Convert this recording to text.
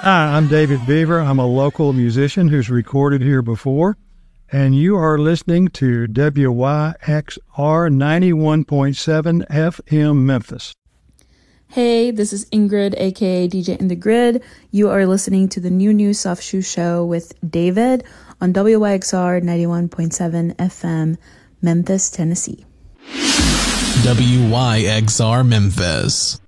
Hi, I'm David Beaver. I'm a local musician who's recorded here before, and you are listening to WYXR 91.7 FM Memphis. Hey, this is Ingrid, aka DJ in the Grid. You are listening to the New Soft Shoe Show with David on WYXR 91.7 FM, Memphis, Tennessee. WYXR Memphis.